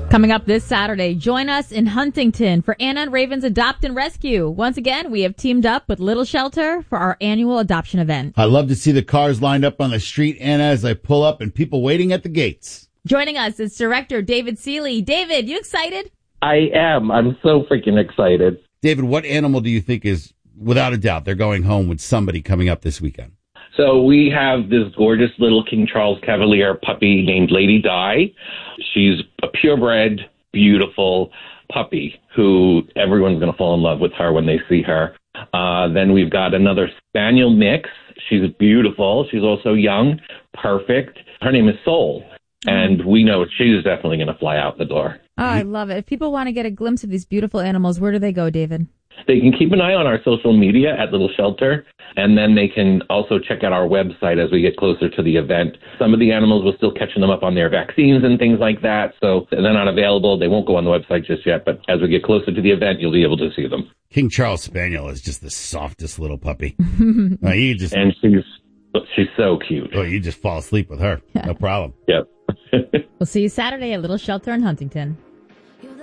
Coming up this Saturday, join us in Huntington for Anna and Raven's Adopt and Rescue. Once again, we have teamed up with Little Shelter for our annual adoption event. I love to see the cars lined up on the street, Anna, as I pull up and people waiting at the gates. Joining us is director David Seeley. David, you excited? I am. I'm so freaking excited. David, what animal do you think is, without a doubt, they're going home with somebody coming up this weekend? So we have this gorgeous little King Charles Cavalier puppy named Lady Di. She's a purebred, beautiful puppy who everyone's going to fall in love with her when they see her. Then we've got another Spaniel mix. She's beautiful. She's also young, perfect. Her name is Soul, and we know she's definitely going to fly out the door. Oh, I love it. If people want to get a glimpse of these beautiful animals, where do they go, David? They can keep an eye on our social media at Little Shelter, and then they can also check out our website as we get closer to the event. Some of the animals, we're still catching them up on their vaccines and things like that, so they're not available. They won't go on the website just yet, but as we get closer to the event, you'll be able to see them. King Charles Spaniel is just the softest little puppy. And she's so cute. Oh, you just fall asleep with her. No problem. Yep. We'll see you Saturday at Little Shelter in Huntington.